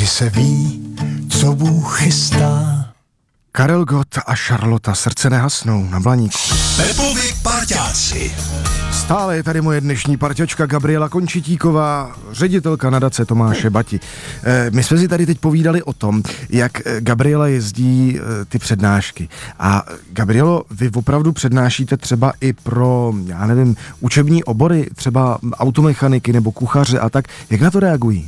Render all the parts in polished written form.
Vždy se ví, co Bůh chystá. Karel Gott a Charlotta srdce nehasnou na Blaníku. Pepovi parťáci. Stále je tady moje dnešní parťačka Gabriela Končitíková, ředitelka nadace Tomáše Bati. My jsme si tady teď povídali o tom, jak Gabriela jezdí ty přednášky. A Gabrielo, vy opravdu přednášíte třeba i pro, já nevím, učební obory, třeba automechaniky nebo kuchaře a tak. Jak na to reagují?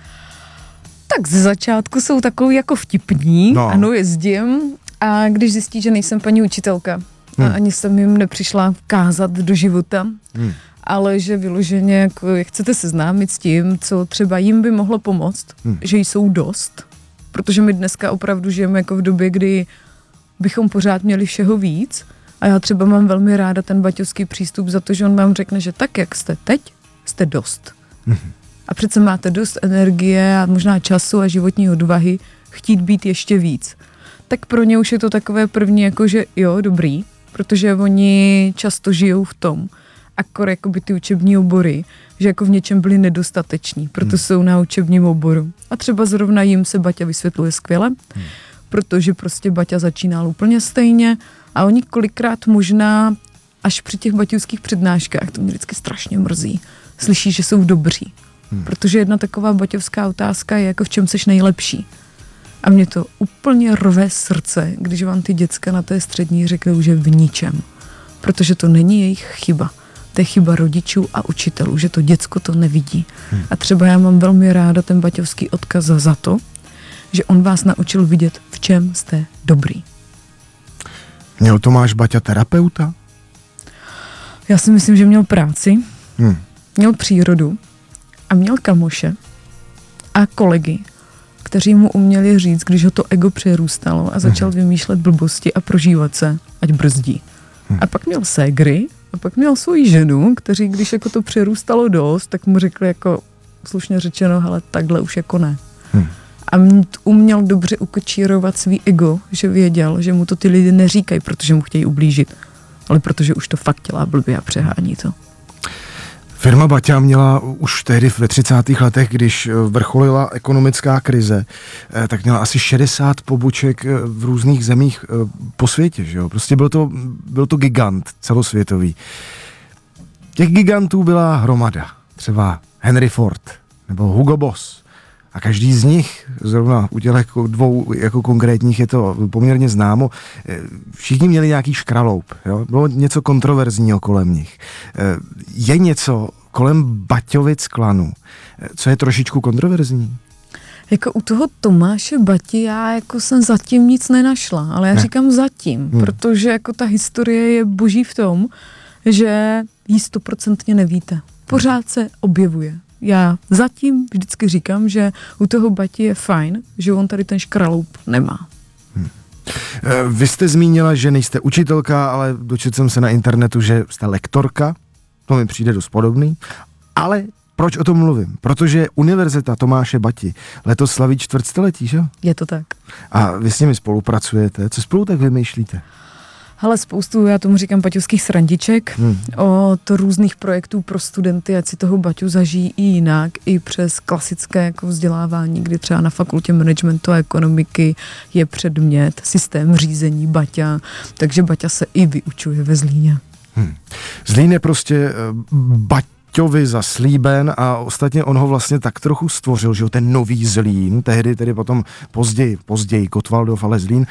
Tak ze začátku jsou takový jako vtipní, no. Ano, jezdím a když zjistí, že nejsem paní učitelka, ani jsem jim nepřišla kázat do života, ale že vyloženě jako chcete seznámit s tím, co třeba jim by mohlo pomoct, že jsou dost, protože my dneska opravdu žijeme jako v době, kdy bychom pořád měli všeho víc a já třeba mám velmi ráda ten baťovský přístup za to, že on vám řekne, že tak, jak jste teď, jste dost. A přece máte dost energie a možná času a životní odvahy chtít být ještě víc. Tak pro ně už je to takové první, jako že jo, dobrý, protože oni často žijou v tom, akor jakoby ty učební obory, že jako v něčem byli nedostateční, proto jsou na učebním oboru. A třeba zrovna jim se Baťa vysvětluje skvěle, protože prostě Baťa začínal úplně stejně a oni kolikrát možná až při těch baťovských přednáškách, to mě vždycky strašně mrzí, slyší, že jsou dobří. Protože jedna taková baťovská otázka je jako v čem seš nejlepší. A mě to úplně rve srdce, když vám ty děcka na té střední řeknou, že v ničem. Protože to není jejich chyba. To je chyba rodičů a učitelů, že to děcko to nevidí. A třeba já mám velmi ráda ten baťovský odkaz za to, že on vás naučil vidět, v čem jste dobrý. Měl Tomáš Baťa terapeuta? Já si myslím, že měl práci, měl přírodu a měl kamoše a kolegy, kteří mu uměli říct, když ho to ego přerůstalo a začal vymýšlet blbosti a prožívat se, ať brzdí. A pak měl ségry a pak měl svoji ženu, kteří, když jako to přerůstalo dost, tak mu řekli jako slušně řečeno, hele, takhle už jako ne. A uměl dobře ukočírovat svý ego, že věděl, že mu to ty lidi neříkají, protože mu chtějí ublížit, ale protože už to fakt dělá blbě a přehání to. Firma Baťa měla už tehdy ve 30. letech, když vrcholila ekonomická krize, tak měla asi 60 poboček v různých zemích po světě. Že jo? Prostě byl to gigant celosvětový. Těch gigantů byla hromada. Třeba Henry Ford nebo Hugo Boss. A každý z nich, zrovna u těch dvou jako konkrétních je to poměrně známo, všichni měli nějaký škraloup. Jo? Bylo něco kontroverzního kolem nich. Je něco kolem Baťovic klanu, co je trošičku kontroverzní? Jako u toho Tomáše Bati já jako jsem zatím nic nenašla, ale já říkám zatím, protože jako ta historie je boží v tom, že jí 100% nevíte. Pořád se objevuje. Já zatím vždycky říkám, že u toho Bati je fajn, že on tady ten škraloup nemá. Vy jste zmínila, že nejste učitelka, ale dočetl jsem se na internetu, že jste lektorka. To mi přijde dost podobný. Ale proč o tom mluvím? Protože Univerzita Tomáše Bati letos slaví 400letí, že? Je to tak. A vy s nimi spolupracujete. Co spolu tak vymýšlíte? Hele, spoustu, já tomu říkám baťovských srandiček, od různých projektů pro studenty, ať si toho Baťu zažijí i jinak, i přes klasické jako vzdělávání, kdy třeba na fakultě managementu a ekonomiky je předmět, systém řízení Baťa, takže Baťa se i vyučuje ve Zlíně. Zlín je prostě Baťovi zaslíben a ostatně on ho vlastně tak trochu stvořil, že jo, ten nový Zlín, tehdy tedy potom později Gottwaldov, ale Zlín.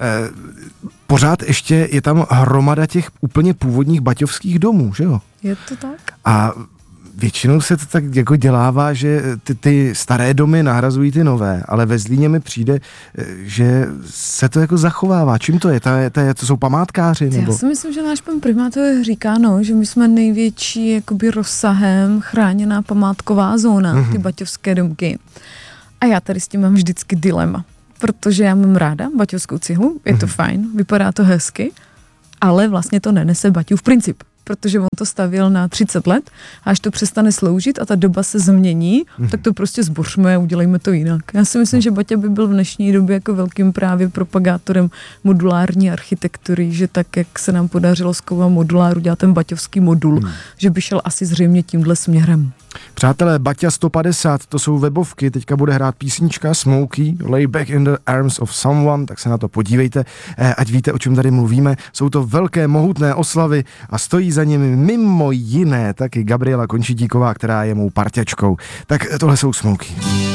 Pořád ještě je tam hromada těch úplně původních baťovských domů, že jo? Je to tak. A většinou se to tak jako dělává, že ty staré domy nahrazují ty nové, ale ve Zlíně mi přijde, že se to jako zachovává. Čím to je? To jsou památkáři? Nebo? Já si myslím, že náš pan primátor říká, že my jsme největší jakoby rozsahem chráněná památková zóna, ty baťovské domky. A já tady s tím mám vždycky dilema, protože já mám ráda baťovskou cihlu, je to fajn, vypadá to hezky, ale vlastně to nenese Baťův princip. Protože on to stavěl na 30 let a až to přestane sloužit a ta doba se změní, tak to prostě zbořme a udělejme to jinak. Já si myslím, že Baťa by byl v dnešní době jako velkým právě propagátorem modulární architektury, že tak, jak se nám podařilo z kova moduláru dělat ten baťovský modul, že by šel asi zřejmě tímhle směrem. Přátelé, Baťa 150, to jsou webovky, teďka bude hrát písnička Smokey, Lay Back in the Arms of Someone, tak se na to podívejte, ať víte, o čem tady mluvíme. Jsou to velké, mohutné oslavy a stojí za nimi mimo jiné taky Gabriela Končitíková, která je mou parťačkou. Tak tohle jsou Smokey.